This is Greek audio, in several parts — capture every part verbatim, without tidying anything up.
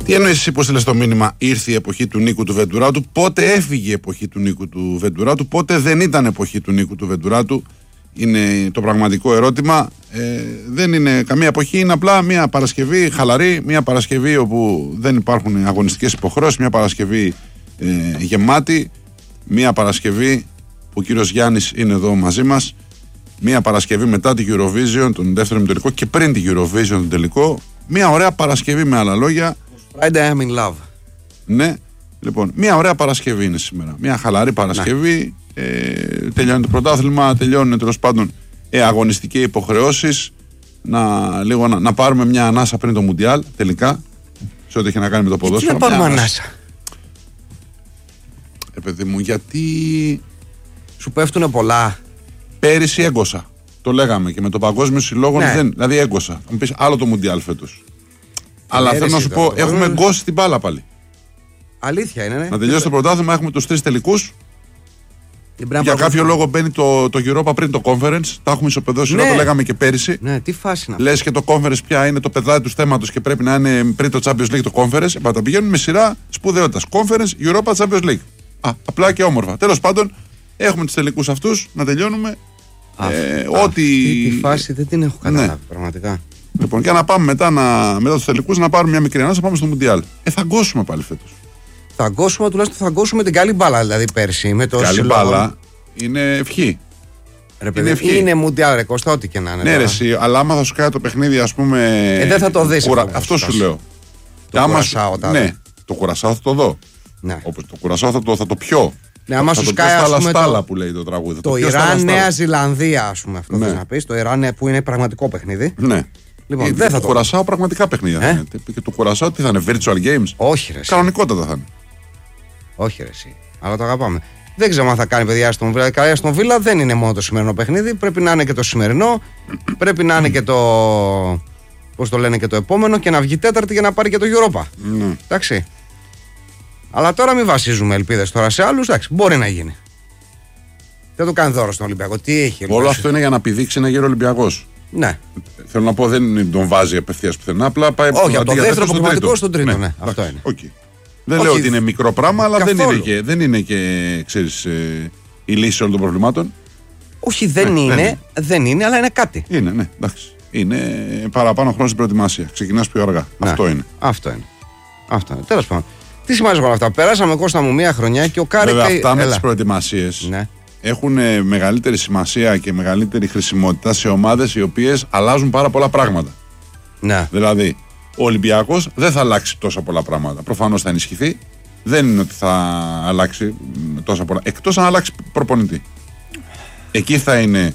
Τι εννοείς εσύ που στείλες το μήνυμα, ήρθε η εποχή του Νίκου του Βεντουράτου? Πότε έφυγε η εποχή του Νίκου του Βεντουράτου? Πότε δεν ήταν εποχή του Νίκου του Βεντουράτου? Είναι το πραγματικό ερώτημα. Ε, δεν είναι καμία εποχή, είναι απλά μια Παρασκευή χαλαρή, μια Παρασκευή όπου δεν υπάρχουν αγωνιστικές υποχρεώσεις, μια Παρασκευή ε, γεμάτη, μια Παρασκευή που ο κύριος Γιάννης είναι εδώ μαζί μας, μια Παρασκευή μετά την Eurovision, τον δεύτερο ημιτελικό, και πριν την Eurovision, τον τελικό. Μια ωραία Παρασκευή, με άλλα λόγια. Friday I'm in love. Ναι, λοιπόν, μια ωραία Παρασκευή είναι σήμερα. Μια χαλαρή Παρασκευή. Ναι. Ε, τελειώνει το πρωτάθλημα, τελειώνουν τέλος πάντων ε, αγωνιστικές υποχρεώσεις. Να, λίγο, να, να πάρουμε μια ανάσα πριν το Μουντιάλ, τελικά. Σε ό,τι έχει να κάνει με το ποδόσφαιρο. Τι να πάρουμε ανάσα? Ε, παιδί μου, γιατί. Σου πέφτουνε πολλά. Πέρυσι έγκωσα. Το λέγαμε και με το Παγκόσμιο Συλλόγο. Ναι. Δεν, δηλαδή έγκωσα. Θα μου πεις άλλο το Μουντιάλ φέτος. Αλλά θέλω να σου πω, το... έχουμε γκώσει την μπάλα πάλι. Αλήθεια είναι, ναι. Να τελειώσει το πρωτάθλημα, έχουμε τους τρεις τελικούς. Για κάποιο λόγο μπαίνει το, το Europa πριν το Conference. Τα έχουμε ισοπεδώσει, ναι. Το λέγαμε και πέρυσι. Ναι, τι φάση να. Λες και το Conference πια είναι το πεδάδι του θέματος και πρέπει να είναι πριν το Champions League το Conference. Επα, τα πηγαίνουν με σειρά σπουδαιότητας. Conference, Europa, Champions League. Α, απλά και όμορφα. Τέλος πάντων, έχουμε τους τελικούς αυτούς να τελειώνουμε. Α, ε, α, ό,τι... Αυτή τη φάση δεν την έχω καταλάβει, ναι. Πραγματικά. Λοιπόν, και να πάμε μετά, να, μετά τους τελικούς να πάρουμε μια μικρή ανάσα, να πάμε στο Μουντιάλ. Ε, θα γκώσουμε πάλι φέτος. Θα γκώσουμε, τουλάχιστον θα γκώσουμε την καλή μπάλα, δηλαδή πέρσι. Με το καλή συλλόγο. Μπάλα είναι ευχή. Ρε παιδί, είναι, είναι Μουντιάλ, ρε Κώστα, ό,τι και να είναι. Ναι, ρε, εσύ, αλλά άμα θα σου κάνει το παιχνίδι, ας πούμε. Ε, δεν θα το δεις. Κουρα... Αυτό σου λέω. Το κουρασάω, σου... Ναι, το κουρασάω θα το δω. Ναι. Όπως το κουρασάω θα το, θα το πιω. Ναι, άμα σου σκάει, ας πούμε, στάλα το... που λέει το τραγούδι. Το, το Ιράν, Νέα Ζηλανδία, ας πούμε, αυτό ναι. Θες να πεις. Το Ιράν που είναι πραγματικό παιχνίδι. Ναι. Λοιπόν, ε, δεν θα το το κουρασάω πραγματικά παιχνίδια. Ε? Θα είναι. Και το κουρασάω τι θα είναι, virtual games? Όχι, ρε. Κανονικότατα θα είναι. Όχι, ρε. Εσύ. Αλλά το αγαπάμε. Δεν ξέρω αν θα κάνει, παιδιά, στον Βίλα. Καλά, στον Βίλα δεν είναι μόνο το σημερινό παιχνίδι. Πρέπει να είναι και το σημερινό. Πρέπει να είναι και το. Πώς το λένε, και το επόμενο. Και να βγει τέταρτη για να πάρει και το Europa. Ναι. Εντάξει. Αλλά τώρα μην βασίζουμε ελπίδες τώρα σε άλλους. Εντάξει, μπορεί να γίνει. Δεν το κάνει δώρο στον Ολυμπιακό. Τι έχει. Όλο αυτό είναι για να πηδήξει ένα γύρο Ολυμπιακός. Ναι. Θέλω να πω, δεν τον βάζει απευθείας πουθενά. Απλά πάει. Όχι, από το δεύτερο προγραμματικό στον τρίτο. Ναι, ναι, αυτό είναι. Okay. Δεν Όχι, λέω ότι είναι μικρό πράγμα, αλλά δεν είναι, και, δεν είναι και, ξέρεις, ε, η λύση όλων των προβλημάτων. Όχι, δεν, ναι, είναι, δεν είναι, δεν είναι, αλλά είναι κάτι. Είναι, ναι, εντάξει. Είναι παραπάνω χρόνο στην προετοιμασία. Ξεκινάς πιο αργά. Ναι, αυτό είναι. Αυτό είναι. Αυτό είναι. Τέλος πάντων. Τι σημαίνει όλα αυτά? Περάσαμε, Κώστα μου, μία χρονιά και ο Κάρικ. Βέβαια, αυτά με τις προετοιμασίες ναι. έχουν μεγαλύτερη σημασία και μεγαλύτερη χρησιμότητα σε ομάδες οι οποίες αλλάζουν πάρα πολλά πράγματα. Ναι. Δηλαδή, ο Ολυμπιακός δεν θα αλλάξει τόσα πολλά πράγματα. Προφανώς θα ενισχυθεί. Δεν είναι ότι θα αλλάξει τόσα πολλά. Εκτός αν αλλάξει προπονητή. Εκεί θα είναι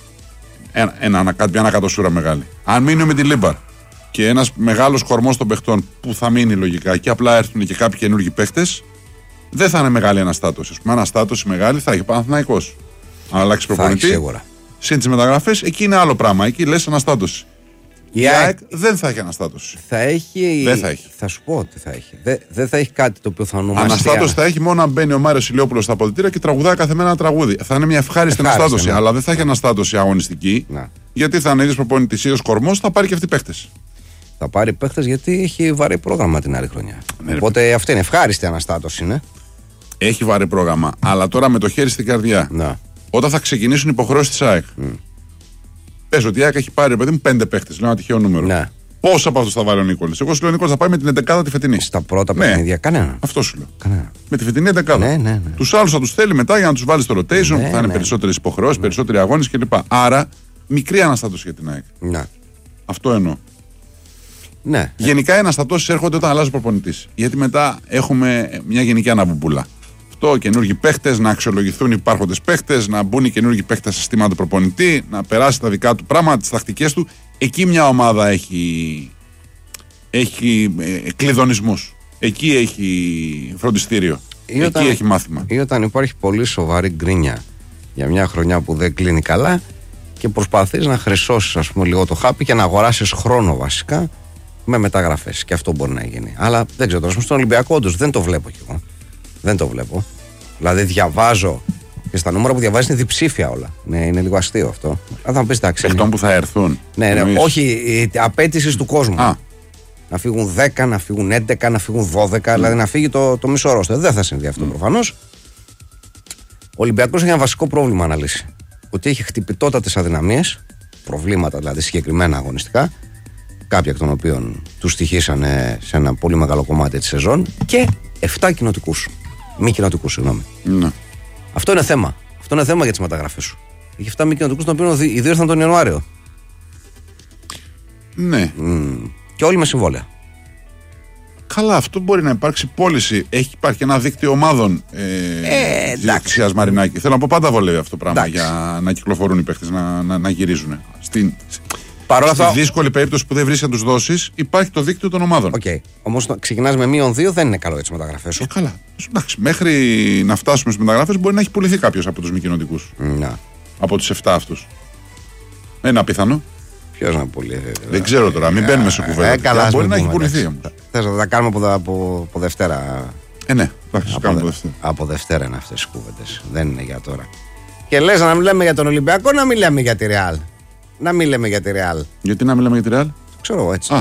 ένα, ένα, μια ανακατοσούρα μεγάλη. Αν μείνει με τη Λίμπαρ και ένας μεγάλος κορμός των παιχτών που θα μείνει λογικά και απλά έρθουν και κάποιοι καινούργιοι παίχτες, δεν θα είναι μεγάλη αναστάτωση. Ας πούμε, αναστάτωση μεγάλη θα έχει Παναθηναϊκός. Αν αλλάξει προπονητή, συν τις μεταγραφές, εκεί είναι άλλο πράγμα. Εκεί λες αναστάτωση. Η ΑΕΚ δεν θα έχει αναστάτωση. Θα έχει. Δεν θα έχει. Θα σου πω τι θα έχει. Δεν, δεν θα έχει κάτι το οποίο θα ονομαστεί. Αναστάτωση θα έχει μόνο αν μπαίνει ο Μάριος Ηλιόπουλος στα αποδυτήρια και τραγουδάει κάθε μέρα ένα τραγούδι. Θα είναι μια ευχάριστη αναστάτωση. Ναι. Αλλά δεν θα έχει αναστάτωση αγωνιστική. Να. Γιατί θα είναι ίδιος προπονητής, ίδιος κορμός, θα πάρει και αυτοί παίχτες. Θα πάρει παίχτες γιατί έχει βαρύ πρόγραμμα την άλλη χρονιά. Ναι, οπότε αυτή είναι ευχάριστη αναστάτωση, ναι. Έχει βαρύ πρόγραμμα. Αλλά τώρα με το χέρι στην καρδιά. Να. Όταν θα ξεκινήσουν οι υποχρεώσεις της ΑΕΚ. Mm. Πες ότι η ΑΕΚ έχει πάρει, παιδί μου, πέντε παίχτες. Λέω ένα τυχαίο νούμερο. Ναι. Πόσο από αυτούς θα βάλει ο Νίκολης? Εγώ σου λέω ο Νίκολης θα πάει με την εντεκάδα τη φετινή. Στα πρώτα ναι. παιχνίδια, κανένα. Αυτό σου λέω. Κανένα. Με τη φετινή εντεκάδα. Ναι, ναι, ναι. Τους άλλους θα τους θέλει μετά για να τους βάλει στο rotation, ναι, που θα είναι ναι. περισσότερες υποχρεώσεις, ναι. περισσότεροι αγώνες κλπ. Άρα μικρή αναστάτωση για την ΑΕΚ. Ναι. Αυτό εννοώ. Ναι. Γενικά οι αναστατώσεις έρχονται όταν αλλάζει ο προπονητής. Γιατί μετά έχουμε μια γενική αναβουμπούλα. Αυτό, καινούργιοι παίχτες, να αξιολογηθούν οι υπάρχοντες παίχτες, να μπουν οι καινούργιοι παίχτες σε συστήματα του προπονητή, να περάσει τα δικά του πράγματα, τις τακτικές του. Εκεί μια ομάδα έχει, έχει ε, κλειδονισμούς. Εκεί έχει φροντιστήριο. Ή εκεί όταν, έχει μάθημα. Ή όταν υπάρχει πολύ σοβαρή γκρίνια για μια χρονιά που δεν κλείνει καλά και προσπαθείς να χρυσώσεις, ας πούμε, λίγο το χάπι και να αγοράσεις χρόνο βασικά με μεταγραφές. Και αυτό μπορεί να γίνει. Αλλά δεν ξέρω, τώρα στον Ολυμπιακό όντως δεν το βλέπω κι εγώ. Δεν το βλέπω. Δηλαδή διαβάζω και στα νούμερα που διαβάζει είναι διψήφια όλα. Ναι, είναι λίγο αστείο αυτό. Αλλά θα μου πεις εντάξει. Παιχτών που θα έρθουν. Ναι, ναι, όχι, η απέτηση του κόσμου. Α. να φύγουν δέκα, να φύγουν έντεκα, να φύγουν δώδεκα, mm. δηλαδή να φύγει το, το μισό ρόστερ. Δεν θα συμβεί αυτό mm. προφανώς. Ο Ολυμπιακός έχει ένα βασικό πρόβλημα να λύσει. Ότι έχει χτυπητότατες αδυναμίες, προβλήματα δηλαδή συγκεκριμένα αγωνιστικά, κάποια εκ των οποίων τους στοιχήσανε σε ένα πολύ μεγάλο κομμάτι της σεζόν, και επτά κοινοτικούς. Μη κοινοτικούς, συγγνώμη. Mm. Αυτό είναι θέμα. Αυτό είναι θέμα για τις μεταγραφές σου. Έχει επτά μη κοινοτικούς, των οποίων οι δύο ήρθαν τον Ιανουάριο. Ναι. Mm. Και όλοι με συμβόλαια. Καλά, αυτό μπορεί να υπάρξει πώληση. Έχει υπάρχει ένα δίκτυο ομάδων ε, ε, της Μαρινάκη. Θέλω να πω, πάντα βολεύει αυτό το πράγμα εντάξει. για να κυκλοφορούν οι παίκτες, να, να, να γυρίζουν. Στην, Παρόλα στη αυτά, δύσκολη περίπτωση που δεν βρεις να τους δώσεις, υπάρχει το δίκτυο των ομάδων. Οκ. Okay. Όμως ξεκινάς με μείον δύο, δεν είναι καλό για τις μεταγραφές σου. Ε, καλά. Εντάξει, μέχρι να φτάσουμε στις μεταγραφές μπορεί να έχει πουληθεί κάποιος από τους μη κοινοτικούς. Mm. Από τους επτά αυτούς. Είναι απίθανο. Ποιος να πουληθεί. Δεν ξέρω τώρα, μην μπαίνουμε σε κουβέντα. Ε, καλά, μπορεί να έχει πουληθεί όμως. Θες να τα κάνουμε από, από, από Δευτέρα. Ε, ναι, εντάξει, από, κάνουμε δε, από Δευτέρα. Από Δευτέρα είναι αυτές οι κουβέντες. Δεν είναι για τώρα. Και λες να μην λέμε για τον Ολυμπιακό, να μην λέμε για τη Ρεάλ. Να μην λέμε για τη Ρεάλ. Γιατί να μιλάμε για τη Ρεάλ? Ξέρω εγώ έτσι. Α.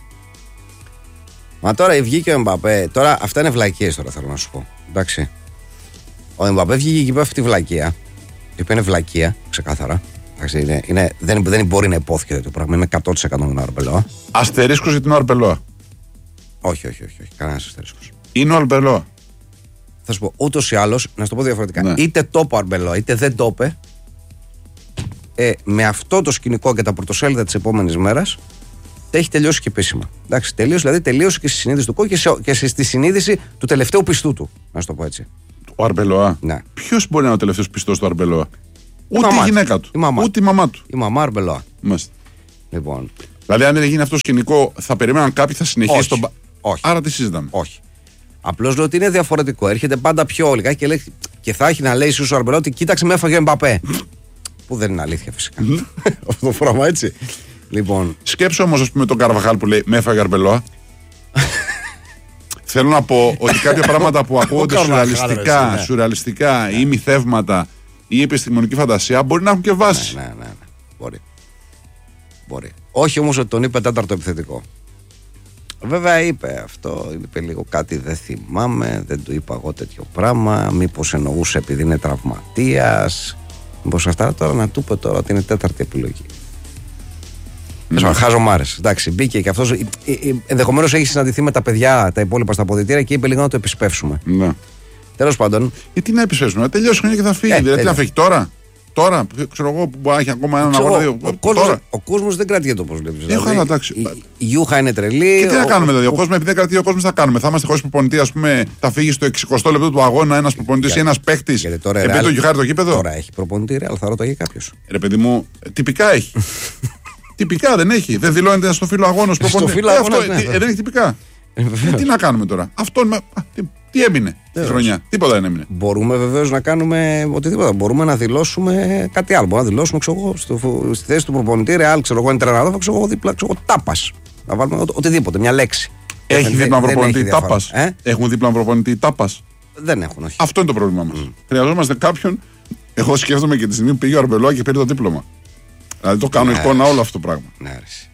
Μα τώρα βγήκε ο Εμπαπέ. Τώρα αυτά είναι βλακίες, τώρα θέλω να σου πω. Εντάξει. Ο Εμπαπέ βγήκε και είπε αυτή τη βλακεία. Η οποία είναι βλακεία, ξεκάθαρα. Εντάξει, είναι, είναι, δεν, δεν μπορεί να υπόθηκε το πράγμα. Είμαι εκατό τοις εκατό με τον Αρμπελόα. Αστερίσκος για την Αρμπελόα. Όχι, όχι, όχι, όχι. Κανένας αστερίσκος. Είναι ο Αρμπελόα. Θα σου πω ούτως ή άλλως, να σου το πω διαφορετικά. Ναι. Είτε το είπε ο Αρμπελόα, είτε δεν το είπε. Ε, με αυτό το σκηνικό και τα πρωτοσέλιδα της επόμενης μέρας έχει τελειώσει και επίσημα. Εντάξει, τελείωσε, δηλαδή τελείωσε και στη συνείδηση του κόκκι και, σε, και στη συνείδηση του τελευταίου πιστού του. Να σου το πω έτσι. Ο Αρμπελόα. Ναι. Ποιος μπορεί να είναι ο τελευταίος πιστός του Αρμπελόα? Η Ούτε η μαμά γυναίκα του. Η μαμά. Ούτε η μαμά του. Η μαμά Αρμπελόα. Μάλιστα. Λοιπόν. Δηλαδή, αν δεν γίνει αυτό το σκηνικό, θα περιμέναν κάποιοι, θα συνεχίσει τον. Όχι. Άρα τι συζητάμε? Όχι. Απλώς λέω ότι είναι διαφορετικό. Έρχεται πάντα πιο όλικα και, λέει, και θα έχει να λέει σου ο Αρμπελόα ότι κοίταξε με έφαγε ο Εμπαπέ. Που δεν είναι αλήθεια φυσικά. Αυτό το πράγμα έτσι. Λοιπόν. Σκέψου όμως, ας πούμε, τον Καρβαχάλ που λέει με έφαγε Αρμπελόα. Θέλω να πω ότι κάποια πράγματα που ακούγονται σουρεαλιστικά, ναι. σουρεαλιστικά ναι. ή μυθεύματα ή επιστημονική φαντασία μπορεί να έχουν και βάση. Ναι, ναι, ναι, ναι. Μπορεί. Μπορεί. Όχι όμως ότι τον είπε τέταρτο επιθετικό. Βέβαια είπε αυτό, είπε λίγο κάτι, δεν θυμάμαι, δεν του είπα εγώ τέτοιο πράγμα. Μήπως εννοούσε επειδή είναι τραυματίας. Μήπως αυτά τώρα να του είπε τώρα ότι είναι τέταρτη επιλογή. Mm. Χάζομάρες. Εντάξει, μπήκε και αυτός. Ενδεχομένως έχει συναντηθεί με τα παιδιά τα υπόλοιπα στα αποδυτήρια και είπε λίγο να το επισπεύσουμε. Ναι. Τέλος πάντων. Γιατί να επισπεύσουμε, να τελειώσει χρόνια και θα φύγει. Ε, δηλαδή τι να φύγει τώρα. Τώρα, ξέρω εγώ που μπορεί να έχει ακόμα έναν αγώνα δύο. Ο κόσμος, ο κόσμος δεν κρατιέται όπως βλέπεις. Δηλαδή, Έχω, εντάξει. Η, η Γιούχα είναι τρελή. Και τι να ο, κάνουμε δηλαδή. Ο, ο κόσμος, επειδή δεν κρατιέται ο κόσμος, θα κάνουμε. Θα είμαστε χωρίς προπονητή, ας πούμε, θα φύγει στο εξηκοστό λεπτό του αγώνα ένας προπονητής ή ένας παίχτης. Επειδή το γιουχάρει το γήπεδο. Τώρα έχει προπονητή Ρεάλ, θα ρωτάει κάποιος. Ρε παιδί μου, τυπικά έχει. Τυπικά δεν έχει. Δεν δηλώνεται στο φύλλο αγώνος προπονητή. Στο φύλλο αγώνος, ναι, δεν έχει τυπικά. Τι να κάνουμε τώρα. Αυτό. Τι έμεινε τη χρονιά, τίποτα δεν έμεινε. Μπορούμε βεβαίως να κάνουμε οτιδήποτε. Μπορούμε να δηλώσουμε κάτι άλλο. Μπορούμε να δηλώσουμε ξέρω, στο, στη θέση του προπονητή Ρεάλ, ξέρω εγώ, είναι τρεναδόφα, ξέρω εγώ, δίπλα, ξέρω εγώ, τάπας. Να βάλουμε ο, οτιδήποτε, μια λέξη. Έχει δίπλα προπονητή τάπας. Ε? Έχουν δίπλα προπονητή τάπας. Δεν έχουν, όχι. Αυτό είναι το πρόβλημά μας. Mm. Χρειαζόμαστε κάποιον. Εγώ σκέφτομαι και τη στιγμή που πήγε ο Αρμπελόα και πήρε το δίπλωμα. Δηλαδή το κάνω εικόνα όλο αυτό το πράγμα. Ναι, αρέσει.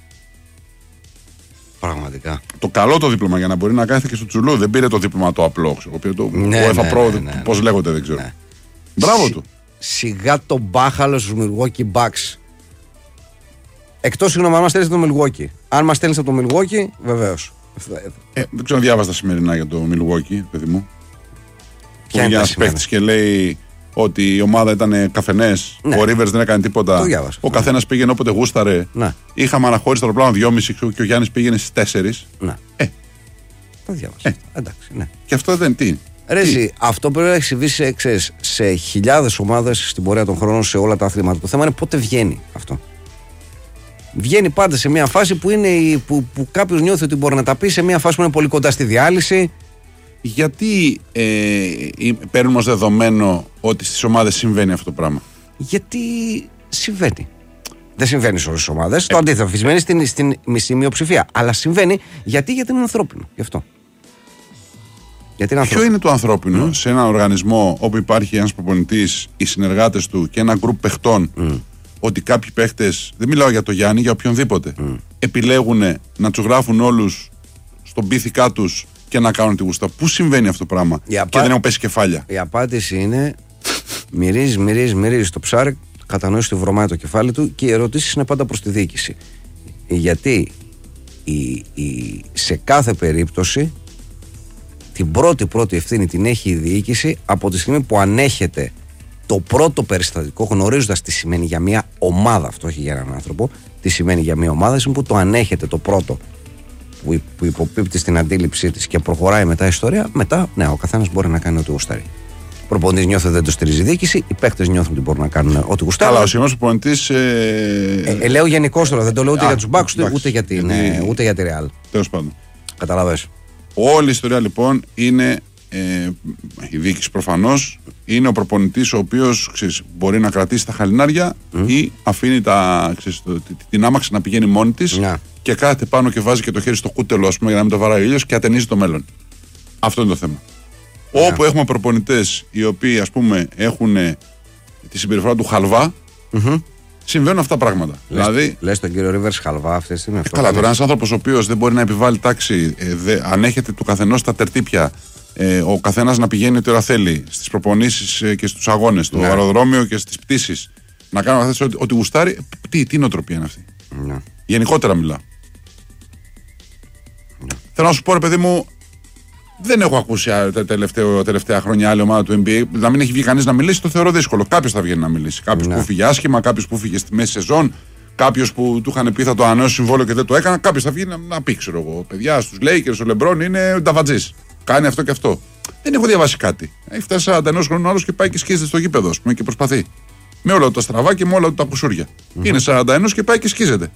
Πραγματικά. Το καλό το δίπλωμα για να μπορεί να κάθεται και στο τσουλού. Δεν πήρε το δίπλωμα το απλό. Πήρε το ναι, UEFA ναι, Pro, ναι, ναι, πώς ναι. λέγονται, δεν ξέρω. Ναι. Μπράβο Σι, του. Σιγά το μπάχαλο στους Milwaukee Bucks. Εκτός συγγνώμη, αν μας στέλνεις από το Milwaukee. Αν μας στέλνεις από το Milwaukee, βεβαίως. Ε, δεν ξέρω, διάβασα τα σημερινά για το Milwaukee, παιδί μου. Ποια είναι ένας παίχτης και λέει ότι η ομάδα ήταν καφενές, ναι. Ο Rivers δεν έκανε τίποτα. Διάβασα, ο καθένας πήγαινε όποτε γούσταρε. Ναι. Είχαμε αναχώρηση το αεροπλάνο δυόμιση και ο Γιάννης πήγαινε στις τέσσερις. Ναι. Ε. Το διάβασα. Ε. Εντάξει, ναι. Και αυτό δεν τι. Ρέζι, αυτό πρέπει να έχει συμβεί σε, ξέρεις, σε χιλιάδες ομάδες στην πορεία των χρόνων σε όλα τα αθλήματα. Το θέμα είναι πότε βγαίνει αυτό. Βγαίνει πάντα σε μια φάση που, είναι, που, που κάποιος νιώθει ότι μπορεί να τα πει, σε μια φάση που είναι πολύ κοντά στη διάλυση. Γιατί ε, παίρνουμε ως δεδομένο ότι στις ομάδες συμβαίνει αυτό το πράγμα? Γιατί συμβαίνει. Δεν συμβαίνει σε όλες τις ομάδες. Ε. Το αντίθετο, συμβαίνει στην, στην μισή μειοψηφία. Αλλά συμβαίνει γιατί, γιατί είναι ανθρώπινο. Γι' αυτό. Γιατί είναι Ποιο ανθρώπινο. είναι το ανθρώπινο mm. σε έναν οργανισμό όπου υπάρχει ένας προπονητής, οι συνεργάτες του και ένα γκρουπ παιχτών, mm. ότι κάποιοι παίχτες, δεν μιλάω για το Γιάννη, για οποιονδήποτε, mm. επιλέγουν να τους γράφουν όλους στον πίθηκά τους και να κάνουν τη γούστα. Πού συμβαίνει αυτό το πράγμα Η απα... και δεν έχουν πέσει κεφάλια? Η απάντηση είναι μυρίζει, μυρίζει, μυρίζει το ψάρι, κατανοήσει ότι βρωμάει το κεφάλι του και οι ερωτήσεις είναι πάντα προς τη διοίκηση. Γιατί η, η, σε κάθε περίπτωση την πρώτη πρώτη ευθύνη την έχει η διοίκηση από τη στιγμή που ανέχεται το πρώτο περιστατικό, γνωρίζοντας τι σημαίνει για μια ομάδα, αυτό όχι για έναν άνθρωπο, τι σημαίνει για μια ομάδα, είναι που το ανέχεται το πρώτο που, που υποπίπτει στην αντίληψή της και προχωράει μετά η ιστορία. Μετά, ναι, ο καθένας μπορεί να κάνει ό,τι γουστάρει. Ο προπονητής νιώθει ότι δεν το στηρίζει η διοίκηση, οι παίκτες νιώθουν ότι μπορούν να κάνουν ό,τι γουστάρουν. Καλά, ο σημερινός προπονητής. Ε... Ε, ε, λέω γενικότερα, δεν το λέω ούτε Α, για τους Μπάκους ούτε για την ε, ούτε για τη Real. Τέλος πάντων. Καταλαβες. Όλη η ιστορία λοιπόν είναι. Ε, η διοίκηση προφανώς είναι ο προπονητής ο οποίος ξέρεις, μπορεί να κρατήσει τα χαλινάρια mm. ή αφήνει τα, ξέρεις, το, την άμαξη να πηγαίνει μόνη της yeah. και κάθεται πάνω και βάζει και το χέρι στο κούτελο, ας πούμε, για να μην το βαράει ο ήλιος και ατενίζει το μέλλον. Αυτό είναι το θέμα. Yeah. Όπου έχουμε προπονητές οι οποίοι, ας πούμε, έχουν τη συμπεριφορά του χαλβά, mm-hmm. συμβαίνουν αυτά τα πράγματα. Λες, δηλαδή, λες τον κύριο Ρίβερς χαλβά αυτή τη στιγμή. Ε, καλά, τώρα ένας άνθρωπος ο οποίος δεν μπορεί να επιβάλλει τάξη, ε, δε, ανέχεται του καθενός τα τερτύπια. Ε, ο καθένας να πηγαίνει ό,τι ώρα θέλει στις προπονήσεις ε, και στους αγώνες, στο ναι. αεροδρόμιο και στις πτήσεις. Να κάνει αυτές ό,τι, ό,τι γουστάρει. Τι, τι νοοτροπία είναι αυτή? Ναι. Γενικότερα μιλάω. Ναι. Θέλω να σου πω, ρε παιδί μου, δεν έχω ακούσει τα τελευταία, τελευταία χρόνια άλλη ομάδα του N B A να μην έχει βγει κανείς να μιλήσει. Το θεωρώ δύσκολο. Κάποιος θα βγαίνει να μιλήσει. Κάποιος ναι. που φύγε άσχημα, κάποιος που φύγε στη μέση σεζόν, κάποιος που του είχαν πει θα το ανανεώσει συμβόλαιο και δεν το έκανα. Κάποιος θα βγει να, να πει, ξέρω εγώ, παιδιά, στους Lakers, ο Λεμπρόν είναι νταβατζής. Κάνει αυτό και αυτό. Δεν έχω διαβάσει κάτι. Έχει φτάσει σαράντα ένα χρονών άλλο και πάει και σκίζεται στο γήπεδο, πούμε, και προσπαθεί. Με όλα τα στραβά και με όλα τα κουσούρια. Mm-hmm. Είναι σαράντα ένα και πάει και σκίζεται.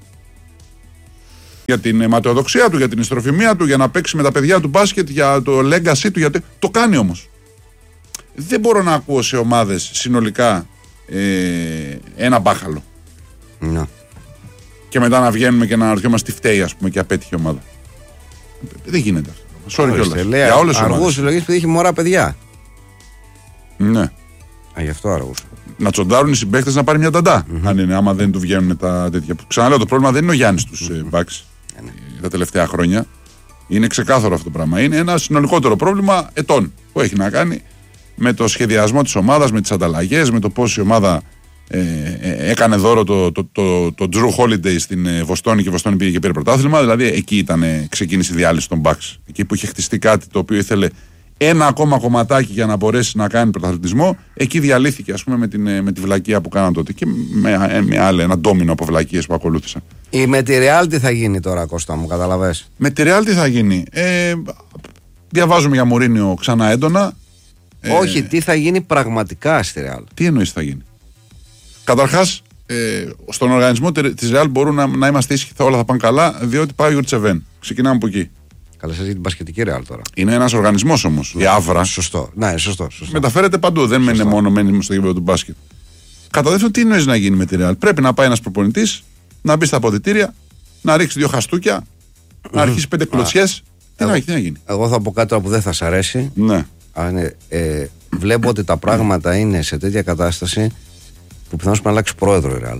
Για την αιματεοδοξία του, για την ιστροφημία του, για να παίξει με τα παιδιά του μπάσκετ, για το legacy του. Γιατί... Το κάνει όμως. Δεν μπορώ να ακούω σε ομάδες συνολικά ε, ένα μπάχαλο. No. Και μετά να βγαίνουμε και να αναρωτιόμαστε τι φταίει, ας πούμε, και απέτυχε η ομάδα. Δεν γίνεται αυτό. Sorry κιόλας. Για όλες τις ομάδες. Αργούς συλλογής που είχε μωρά παιδιά. Ναι. Α, γι' αυτό αργούς. Να τσοντάρουν οι συμπαίκτες να πάρει μια ταντά. Mm-hmm. Αν είναι, άμα δεν του βγαίνουν τα τέτοια. Ξαναλέω, το πρόβλημα δεν είναι ο Γιάννης τους mm-hmm. Μπάξ mm-hmm. τα τελευταία χρόνια. Είναι ξεκάθαρο αυτό το πράγμα. Είναι ένα συνολικότερο πρόβλημα ετών που έχει να κάνει με το σχεδιασμό της ομάδας, με τις ανταλλαγές, με το πώς η ομάδα ε, ε, έκανε δώρο το, το, το, το, το Drew Holiday στην ε, Βοστόνη και η Βοστόνη πήγε και πήρε πρωτάθλημα. Δηλαδή εκεί ήταν, ξεκίνησε η διάλυση των Bucks. Εκεί που είχε χτιστεί κάτι το οποίο ήθελε ένα ακόμα κομματάκι για να μπορέσει να κάνει πρωταθλητισμό. Εκεί διαλύθηκε, ας πούμε, με, την, με τη βλακεία που κάναν τότε και με, με άλλη, ένα ντόμινο από βλακίες που ακολούθησαν. Ή με τη Real τι θα γίνει τώρα, Κώστα μου, καταλαβες? Με τη Real τι θα γίνει? Ε, διαβάζουμε για Μουρίνιο ξανά έντονα. Όχι, ε, τι θα γίνει πραγματικά στη Real? Τι εννοείς θα γίνει? Καταρχάς, ε, στον οργανισμό της Real μπορούν να, να είμαστε ήσυχοι, όλα θα πάνε καλά, διότι πάει ο Γιουρτσεβέν. Ξεκινάμε από εκεί. Καλά, σας για την μπασκετική Real τώρα. Είναι ένας οργανισμός όμως. Η Άβρα. Σωστό. Ναι, σωστό, σωστό. Μεταφέρεται παντού. Δεν μένει μόνο μένει στο γήπεδο του μπάσκετ. Κατά δεύτερον, τι εννοείς να γίνει με τη Real? Πρέπει να πάει ένας προπονητής, να μπει στα αποδυτήρια, να ρίξει δύο χαστούκια, να αρχίσει πέντε κλωτσιές. Τι να, τι να γίνει? Εγώ θα πω κάτι τώρα που δεν θα σ' αρέσει. Ναι. Αν, ε, βλέπω ότι τα πράγματα είναι σε τέτοια κατάσταση που πιθανώς πρέπει να αλλάξει πρόεδρο η Real.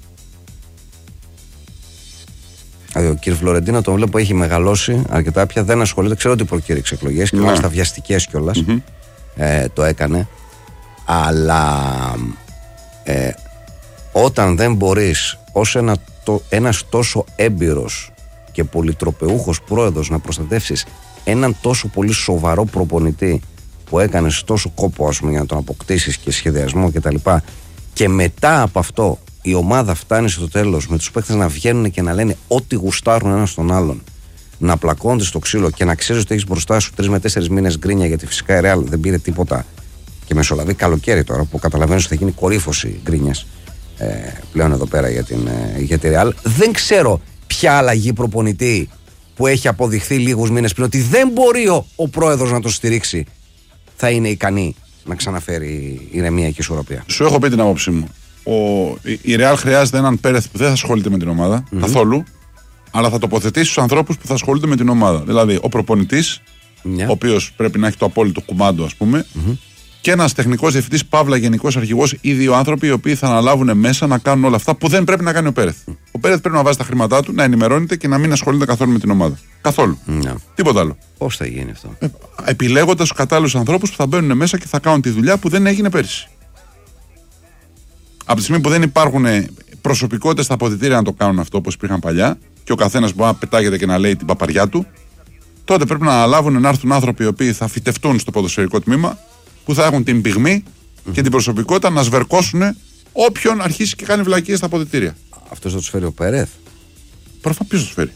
Δηλαδή, ο κ. Φλωρεντίνο τον βλέπω έχει μεγαλώσει αρκετά πια, δεν ασχολείται. Ξέρω ότι προκήρυξε εκλογές και μάλιστα βιαστικές κιόλας mm-hmm. ε, το έκανε. Αλλά ε, όταν δεν μπορείς ως ένα, το, ένας τόσο έμπειρος και πολυτροπεούχος πρόεδρος να προστατεύσεις έναν τόσο πολύ σοβαρό προπονητή που έκανες τόσο κόπο, ας πούμε, για να τον αποκτήσεις και σχεδιασμό κτλ. Και, και μετά από αυτό η ομάδα φτάνει στο τέλος με τους παίκτες να βγαίνουν και να λένε ό,τι γουστάρουν ένας τον άλλον, να πλακώνονται στο ξύλο και να ξέρεις ότι έχεις μπροστά σου τρεις με τέσσερις μήνες γκρίνια, γιατί φυσικά η Real δεν πήρε τίποτα και μεσολαβεί καλοκαίρι τώρα που καταλαβαίνεις ότι θα γίνει κορύφωση γκρίνιας ε, πλέον εδώ πέρα για, την, ε, για τη Real. Δεν ξέρω ποια αλλαγή προπονητή που έχει αποδειχθεί λίγους μήνες πριν ότι δεν μπορεί ο, ο πρόεδρος να το στηρίξει θα είναι ικανή να ξαναφέρει ηρεμία και ισορροπία. Σου έχω πει την άποψή μου. Ο, η Real χρειάζεται έναν Πέρεθ που δεν θα ασχολείται με την ομάδα mm-hmm. καθόλου, αλλά θα τοποθετήσει τους ανθρώπους που θα ασχολούνται με την ομάδα. Δηλαδή ο προπονητής, yeah. ο οποίος πρέπει να έχει το απόλυτο κουμάντο, ας πούμε, mm-hmm. και ένας τεχνικός διευθυντής, παύλα γενικός αρχηγός, ή δύο άνθρωποι οι οποίοι θα αναλάβουν μέσα να κάνουν όλα αυτά που δεν πρέπει να κάνει ο Πέρεθ. Mm. Ο Πέρεθ πρέπει να βάζει τα χρήματά του, να ενημερώνεται και να μην ασχολείται καθόλου με την ομάδα. Καθόλου. Mm. Τίποτα άλλο. Πώς θα γίνει αυτό? Ε, επιλέγοντας τους κατάλληλους ανθρώπους που θα μπαίνουν μέσα και θα κάνουν τη δουλειά που δεν έγινε πέρυσι. Από τη στιγμή που δεν υπάρχουν προσωπικότητες στα αποδυτήρια να το κάνουν αυτό όπως υπήρχαν παλιά, και ο καθένας μπορεί να πετάγεται και να λέει την παπαριά του, τότε πρέπει να αναλάβουν να έρθουν άνθρωποι οι οποίοι θα φυτευτούν στο ποδοσφαιρικό τμήμα, που θα έχουν την πυγμή mm-hmm. και την προσωπικότητα να σβερκώσουν όποιον αρχίσει και κάνει βλακίες στα αποδυτήρια. Αυτός θα τους φέρει ο Πέρεθ? Προφανώς ποιος θα τους φέρει?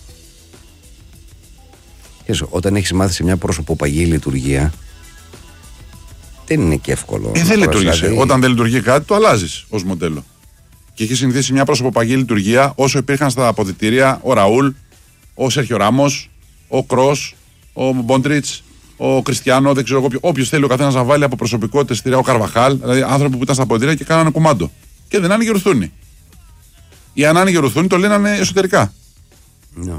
Έσω, όταν έχεις μάθει σε μια προσωποπαγή λειτουργία, δεν είναι και εύκολο. Ε, δεν λειτουργήσε. Δηλαδή... Όταν δεν λειτουργεί κάτι, το αλλάζεις ως μοντέλο. Και έχει συνηθίσει μια προσωποπαγή λειτουργία όσο υπήρχαν στα αποδυτήρια ο Ραούλ, ο Σέρχιο Ράμος, ο Κρός, ο Μπόντριτς, ο Κριστιανό, δεν ξέρω εγώ. Όποιος θέλει ο καθένας να βάλει από προσωπικότητες στη Ρεά, ο Καρβαχάλ, δηλαδή άνθρωποι που ήταν στα αποδυτήρια και κάνανε κουμάντο. Και δεν άνοιγε ρουθούνι. Ή αν άνοιγε ρουθούνι, το λύνανε εσωτερικά. No.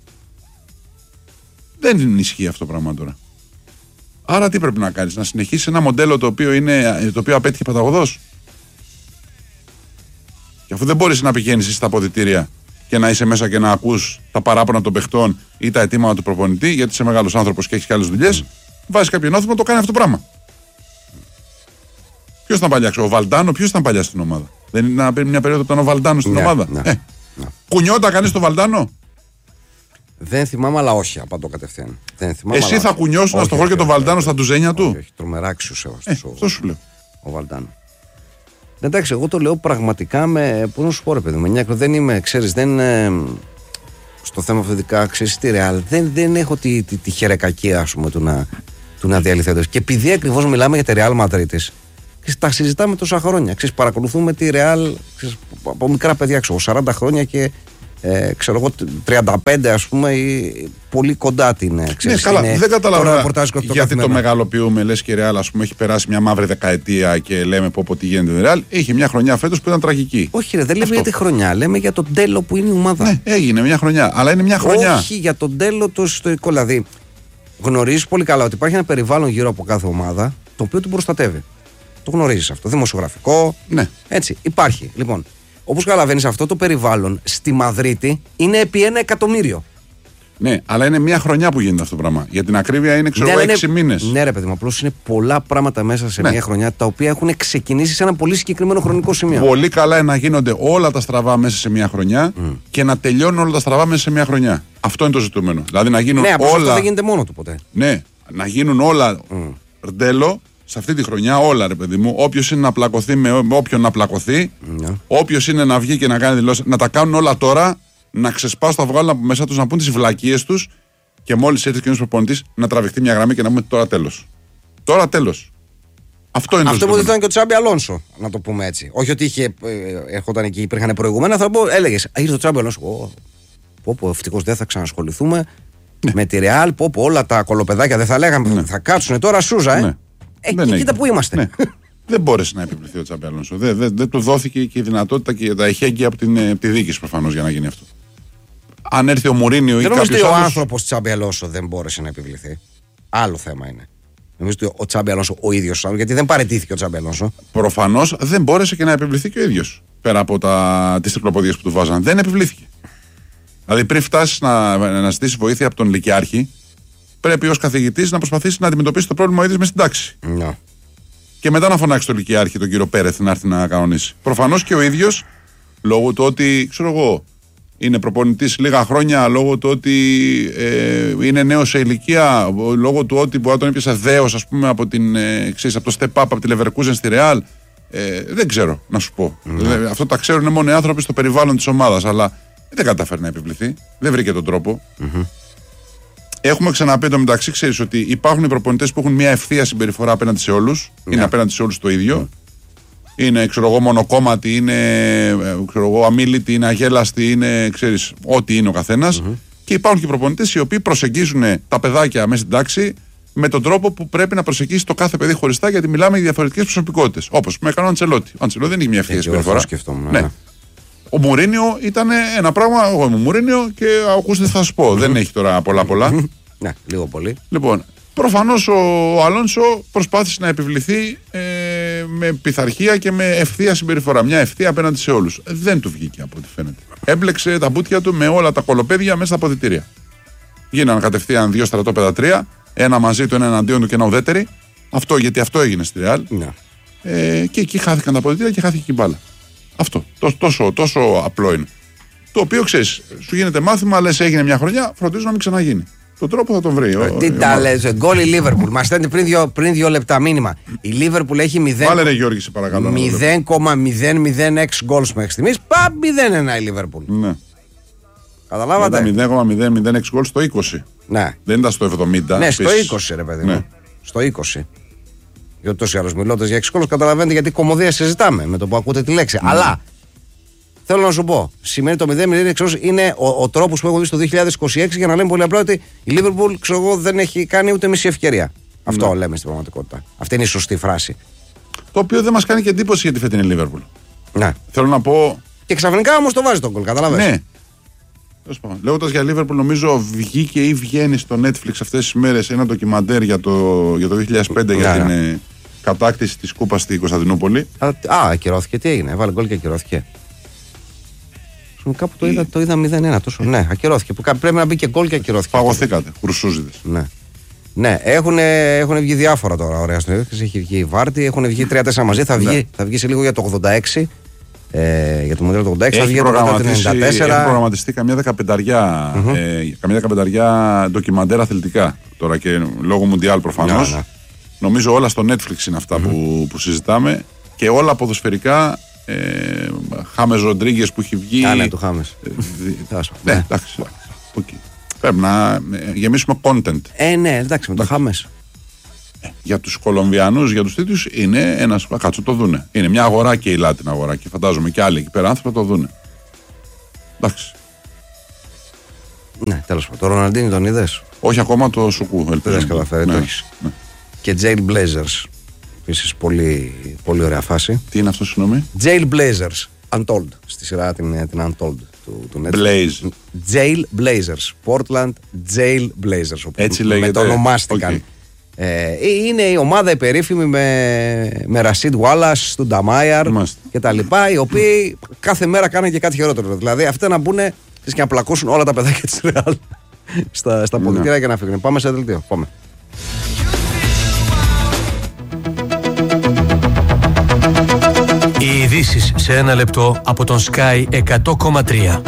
Δεν ισχύει αυτό το πράγμα τώρα. Άρα τι πρέπει να κάνεις? Να συνεχίσεις ένα μοντέλο το οποίο, είναι, το οποίο απέτυχε παταγωδός. Και αφού δεν μπορείς να πηγαίνεις στα αποδυτήρια και να είσαι μέσα και να ακούς τα παράπονα των παιχτών ή τα αιτήματα του προπονητή, γιατί είσαι μεγάλος άνθρωπος και έχεις και άλλες δουλειές, mm. βάζεις κάποιο νόθιμο να το κάνει αυτό το πράγμα. Ποιος ήταν παλιά, ξέρω, ο Βαλντάνο, ποιος ήταν παλιά στην ομάδα? Δεν είναι μια περίοδο που ήταν ο Βαλντάνο στην ναι, ομάδα? Ναι, ε. ναι. Κουνιόταν κανείς το Βαλντάνο? Δεν θυμάμαι, αλλά όχι, απαντώ κατευθείαν. Δεν θυμάμαι, εσύ θα κουνιώσουν στο χώρο και τον Βαλντάνο στα ντουζένια του? Όχι, όχι, τρομερά αξιοσέβαστος. Ε, αυτό σου λέω. Ο Βαλντάνο. Εντάξει, εγώ το λέω πραγματικά με. Πού να σου πω, ρε παιδί μου, Νιάκο, δεν είμαι, ξέρεις, δεν. Ε, στο θέμα αυτό, ειδικά, ξέρεις, τη Ρεάλ, δεν, δεν έχω τη, τη, τη χερεκακία, ας πούμε, του να, του να διαλυθέντω. Και επειδή ακριβώς μιλάμε για τη Ρεάλ Μαδρίτης, και τα συζητάμε τόσα χρόνια. Ξέρεις, παρακολουθούμε τη Ρεάλ από μικρά παιδιά, ξέρω, σαράντα χρόνια και. Ε, ξέρω εγώ, τριάντα πέντε ας πούμε, ή πολύ κοντά την. Ξέρεις, ναι, καλά, είναι, δεν καταλαβαίνω γιατί καθημερινό. Το μεγαλοποιούμε. Λες και η Ρεάλ, ας πούμε, έχει περάσει μια μαύρη δεκαετία και λέμε πω, πω τι γίνεται η Ρεάλ. Είχε μια χρονιά φέτος που ήταν τραγική. Όχι, ρε, δεν λέμε για τη χρονιά, λέμε για τον τέλο που είναι η ομάδα. Ναι, έγινε μια χρονιά, αλλά είναι μια χρονιά. Όχι για τον τέλο το ιστορικό. Δηλαδή, γνωρίζεις πολύ καλά ότι υπάρχει ένα περιβάλλον γύρω από κάθε ομάδα το οποίο την προστατεύει. Το γνωρίζεις αυτό. Δημοσιογραφικό. Ναι. Έτσι, υπάρχει. Λοιπόν. Όπως καταλαβαίνεις, αυτό το περιβάλλον στη Μαδρίτη είναι επί ένα εκατομμύριο. Ναι, αλλά είναι μια χρονιά που γίνεται αυτό το πράγμα. Για την ακρίβεια είναι, ξέρω, ναι, έξι είναι... μήνες. Ναι, ρε παιδί μου, απλώς είναι πολλά πράγματα μέσα σε ναι. μια χρονιά τα οποία έχουν ξεκινήσει σε ένα πολύ συγκεκριμένο χρονικό σημείο. Πολύ καλά είναι να γίνονται όλα τα στραβά μέσα σε μια χρονιά mm. και να τελειώνουν όλα τα στραβά μέσα σε μια χρονιά. Αυτό είναι το ζητούμενο. Δηλαδή να γίνουν ναι, όλα. Αυτό δεν γίνεται μόνο του ποτέ. Ναι, να γίνουν όλα mm. ρντέλο. Σε αυτή τη χρονιά όλα, ρε παιδί μου. Όποιος είναι να πλακωθεί με, με όποιον να πλακωθεί, yeah. όποιος είναι να βγει και να κάνει δηλώσεις, να τα κάνουν όλα τώρα, να ξεσπάσουν, να βγάλουν από μέσα τους, να πούν τις βλακίες τους και μόλις έρθει ο προπονητής να τραβηχτεί μια γραμμή και να πούμε τώρα τέλος. Τώρα τέλος. Αυτό είναι αυτό το που ήταν και ο Τσάμπι Αλόνσο, να το πούμε έτσι. Όχι ότι είχε, ε, έρχονταν εκεί, υπήρχαν προηγούμενα, θα πω, έλεγες, ήρθε ο Τσάμπι Αλόνσο. Oh, πω, πω, ευτυχώς δεν θα ξανασχοληθούμε ναι. με τη Ρεάλ. Πω, πω, όλα τα κολοπεδάκια δεν θα λέγαμε, ναι. θα κάτσουν τώρα Σούζα, ε. Ναι. Ε, και κοίτα που είμαστε. Ναι. Δεν μπόρεσε να επιβληθεί ο Τσάμπι Αλόνσο. Δεν, δεν, δεν του δόθηκε και η δυνατότητα και τα εχέγγυα από την, από τη διοίκηση προφανώς για να γίνει αυτό. Αν έρθει ο Μουρίνιο ή κάποιος άλλος. Δεν νομίζω ότι ο άνθρωπος Τσάμπι Αλόνσο δεν μπόρεσε να επιβληθεί. Άλλο θέμα είναι. Νομίζω ότι ο Τσάμπι Αλόνσο ο ίδιος, γιατί δεν παραιτήθηκε ο Τσάμπι Αλόνσο. Προφανώς δεν μπόρεσε και να επιβληθεί και ο ίδιος. Πέρα από τις τριπλοποδιές που του βάζαν. Δεν επιβλήθηκε. Δηλαδή πριν φτάσει να, να ζητήσει βοήθεια από τον Λυκειάρχη, πρέπει ως καθηγητής να προσπαθήσει να αντιμετωπίσει το πρόβλημα ο ίδιος μες στην τάξη. No. Και μετά να φωνάξει τον Λυκειάρχη, τον κύριο Πέρεθ, να έρθει να κανονίσει. Προφανώς και ο ίδιος, λόγω του ότι, ξέρω εγώ, είναι προπονητής λίγα χρόνια, λόγω του ότι ε, είναι νέος σε ηλικία, λόγω του ότι μπορεί να τον έπιασε δέος, ας πούμε, από, την, ε, ξέρεις, από το step up, από τη Leverkusen στη Real. Ε, δεν ξέρω, να σου πω. No. Ε, αυτό τα ξέρουν μόνο οι άνθρωποι στο περιβάλλον της ομάδας, αλλά δεν καταφέρει να επιβληθεί. Δεν βρήκε τον τρόπο. Mm-hmm. Έχουμε ξαναπεί το μεταξύ, ξέρεις ότι υπάρχουν οι προπονητές που έχουν μια ευθεία συμπεριφορά απέναντι σε όλους. Yeah. Είναι απέναντι σε όλους το ίδιο. Mm. Είναι, ξέρω εγώ, μονοκόμματοι, είναι, ξέρω εγώ, αμίλητοι, είναι αγέλαστοι, είναι, ξέρεις, ό,τι είναι ο καθένας. Mm-hmm. Και υπάρχουν και προπονητές οι οποίοι προσεγγίζουν τα παιδάκια μέσα στην τάξη με τον τρόπο που πρέπει να προσεγγίσει το κάθε παιδί χωριστά, γιατί μιλάμε για διαφορετικές προσωπικότητες. Όπως με έκανε ο Αντσελότη. Ο Αντσελότη δεν είχε μια ευθεία συμπεριφορά. Ναι. Ναι. Ο Μουρίνιο ήταν ένα πράγμα. Εγώ είμαι Μουρίνιο και ακούστε, θα σου πω. Δεν έχει τώρα πολλά πολλά. Ναι, λίγο πολύ. Λοιπόν, Προφανώς ο, ο Αλόνσο προσπάθησε να επιβληθεί ε, με πειθαρχία και με ευθεία συμπεριφορά. Μια ευθεία απέναντι σε όλους. Δεν του βγήκε από ό,τι φαίνεται. Έμπλεξε τα μπουτια του με όλα τα κολοπέδια μέσα στα αποδυτήρια. Γίνανε κατευθείαν δύο στρατόπεδα τρία. Ένα μαζί του, ένα εναντίον του και ένα ουδέτερη. Αυτό γιατί αυτό έγινε στη Ρεάλ. Ναι. Ε, και εκεί χάθηκαν τα αποδυτήρια και χάθηκε η μπάλα. Αυτό. Τόσο, τόσο, τόσο απλό είναι. Το οποίο ξέρεις, σου γίνεται μάθημα, λες έγινε μια χρονιά, φροντίζω να μην ξαναγίνει. Τον τρόπο θα τον βρει. Ε, τι τα λες, γκολ η Λίβερπουλ. Μας στέλνει πριν δύο, πριν δύο λεπτά μήνυμα. Η Λίβερπουλ έχει μηδέν κόμμα μηδέν μηδέν έξι γκολς μέχρι στιγμής. Πα μηδέν ένα η Λίβερπουλ. Ναι. Καταλάβατε. μηδέν κόμμα μηδέν μηδέν έξι γκολ στο είκοσι. Ναι. Δεν ήταν στο εβδομήντα. Ναι, στο είκοσι ρε παιδί μου. Ναι. Στο είκοσι. Γιατί τόσο άλλος μιλώντας για έξι γκολ, καταλαβαίνετε γιατί κομμωδία συζητάμε με το που ακούτε τη λέξη. Ναι. Αλλά θέλω να σου πω, σημαίνει το μηδέν μηδέν έξι είναι ο, ο τρόπος που έχω δει στο δύο χιλιάδες είκοσι έξι για να λέμε πολύ απλά ότι η Liverpool ξέρω εγώ, δεν έχει κάνει ούτε μισή ευκαιρία. Αυτό ναι. λέμε στην πραγματικότητα. Αυτή είναι η σωστή φράση. Το οποίο δεν μας κάνει και εντύπωση για τη φετινή Liverpool. Ναι. Θέλω να πω. Και ξαφνικά όμως το βάζει τον γκολ, καταλαβαίνεις. Ναι. Λέγοντας για Liverpool, νομίζω βγήκε ή βγαίνει στο Netflix αυτές τις μέρες ένα ντοκιμαντέρ για το, για το δύο χιλιάδες πέντε για την ε, κατάκτηση της κούπας στην Κωνσταντινούπολη. Α, α ακυρώθηκε. Τι έγινε, έβαλε γκολ και ακυρώθηκε. Κάπου το είδα, το είδα μηδέν ένα τόσο. Ναι, ακυρώθηκε. Που πρέπει να μπει και γκολ και ακυρώθηκε. Παγωθήκατε, χρυσούζιδες. Ναι. Ναι, έχουν, έχουν βγει διάφορα τώρα. Ωραία, στο έχει βγει η Βάρτη, έχουν βγει τρία τέσσερα μαζί. Θα βγει, θα βγει σε λίγο για το ογδόντα έξι. Ε, για το μοντέλο του ογδόντα έξι. Έχει, θα βγει το ενενήντα τέσσερα. Έχει προγραμματιστεί καμιά δεκαπενταριά, mm-hmm. ε, καμιά δεκαπενταριά ντοκιμαντέρ αθλητικά. Τώρα και λόγω Μουντιάλ προφανώς. Ναι, ναι. Νομίζω όλα στο Netflix είναι αυτά mm-hmm. που, που συζητάμε. Και όλα ποδοσφαιρικά. Ε, Χάμες Ροντρίγκες που έχει βγει. Α, ναι, του Χάμες. Ναι, εντάξει. Okay. Πρέπει να γεμίσουμε content. Ε, ναι, εντάξει, με το Χάμες. Ε, για τους Κολομβιανούς, για τους τέτοιους, είναι ένας. Κάτσο το δούνε. Είναι μια αγορά και η Λάτιν αγορά. Και φαντάζομαι και άλλοι εκεί πέρα άνθρωποι το δούνε. Εντάξει. Ναι, τέλος πάντων. Το Ροναλντίνι τον είδες? Όχι ακόμα, το Σουκού. Δεν έχει καταφέρει, το έχεις. Ναι. Και Jailblazers. Επίσης πολύ, πολύ ωραία φάση. Τι είναι αυτό, συγγνώμη? Jailblazers. Untold. Στη σειρά την, την Untold του, του Netflix. Blaze. Jailblazers. Portland Jailblazers. Έτσι λέγεται. Μετονομάστηκαν. Okay. Ε, είναι η ομάδα υπερήφημη με, με Ρασίντ Γουάλλας, του Νταμάιαρ και τα λοιπά, οι οποίοι κάθε μέρα κάνουν και κάτι χειρότερο. Δηλαδή αυτοί να μπουν και να πλακώσουν όλα τα παιδάκια της Ρεάλ στα, στα πολιτήρια και να φύγουν. Πάμε σε δελτίο. Πάμε. Οι ειδήσεις σε ένα λεπτό από τον Sky εκατό κόμμα τρία.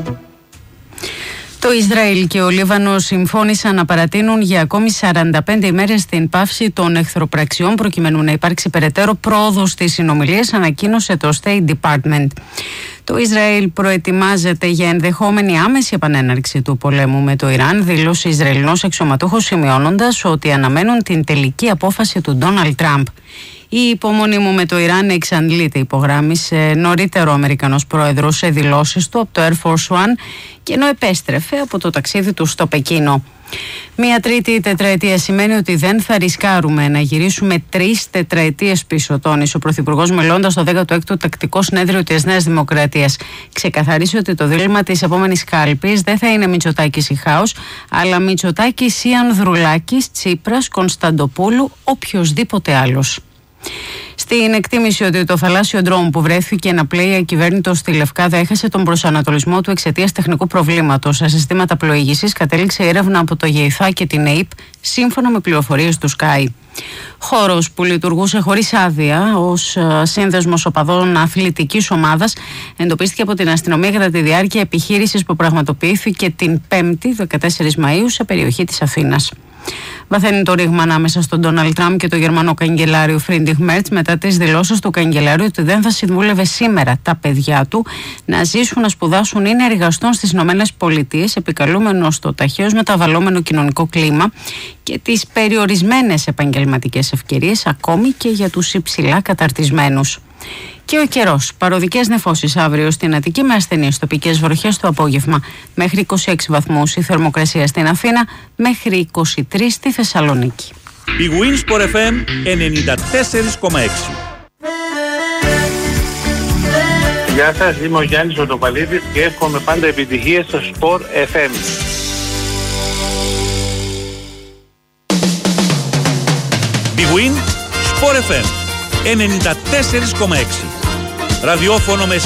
Το Ισραήλ και ο Λίβανος συμφώνησαν να παρατείνουν για ακόμη σαράντα πέντε ημέρες την πάυση των εχθροπραξιών προκειμένου να υπάρξει περαιτέρω πρόοδος στις συνομιλίες, ανακοίνωσε το State Department. Το Ισραήλ προετοιμάζεται για ενδεχόμενη άμεση επανέναρξη του πολέμου με το Ιράν, δήλωσε Ισραηλινός αξιωματούχος, σημειώνοντας ότι αναμένουν την τελική απόφαση του Ντόναλντ Τραμπ. Η υπομονή μου με το Ιράν εξαντλείται, υπογράμμισε νωρίτερο ο Αμερικανός πρόεδρος σε δηλώσεις του από το Air Force One και ενώ επέστρεφε από το ταξίδι του στο Πεκίνο. Μία τρίτη τετραετία σημαίνει ότι δεν θα ρισκάρουμε να γυρίσουμε τρεις τετραετίες πίσω, τόνισε ο Πρωθυπουργός μιλώντας στο δέκατο έκτο τακτικό συνέδριο της Νέας Δημοκρατίας. Ξεκαθάρισε ότι το δίλημμα της επόμενης κάλπης δεν θα είναι Μητσοτάκης ή Χάος, αλλά Μητσοτάκης ή Ανδρουλάκης, Τσίπρας, Κωνσταντοπούλου, οποιοσδήποτε άλλος. Στην εκτίμηση ότι το θαλάσσιο ντρόουν που βρέθηκε να πλέει ακυβέρνητο στη Λευκάδα έχασε τον προσανατολισμό του εξαιτίας τεχνικού προβλήματος σε συστήματα πλοήγησης, κατέληξε η έρευνα από το ΓΕΙΘΑ και την ΕΙΠ, σύμφωνα με πληροφορίες του Sky. Χώρος που λειτουργούσε χωρίς άδεια ως σύνδεσμος οπαδών αθλητικής ομάδας εντοπίστηκε από την αστυνομία κατά τη διάρκεια επιχείρησης που πραγματοποιήθηκε την πέμπτη δεκατέσσερις Μαΐου σε περιοχή της Αθήνας. Βαθαίνει το ρήγμα ανάμεσα στον Ντόναλντ Τραμπ και τον Γερμανό καγκελάριο Φρίντριχ Μέρτς μετά τις δηλώσεις του καγκελάριου ότι δεν θα συμβούλευε σήμερα τα παιδιά του να ζήσουν, να σπουδάσουν ή να εργαστούν στις ΗΠΑ, επικαλούμενος το ταχαίως μεταβαλλόμενο κοινωνικό κλίμα και τις περιορισμένες επαγγελματικές ευκαιρίες ακόμη και για τους υψηλά καταρτισμένους. Και ο καιρός. Παροδικές νεφώσεις αύριο στην Αττική με ασθενείς τοπικές βροχές το απόγευμα. Μέχρι είκοσι έξι βαθμούς η θερμοκρασία στην Αθήνα, μέχρι είκοσι τρεις στη Θεσσαλονίκη. Η Winsport εφ εμ ενενήντα τέσσερα κόμμα έξι. Γεια σας, είμαι ο Γιάννης Οτοπαλίδης και εύχομαι πάντα επιτυχίες στο Sport εφ εμ. Big Win, Sport εφ εμ ενενήντα τέσσερα κόμμα έξι. Ραδιόφωνο με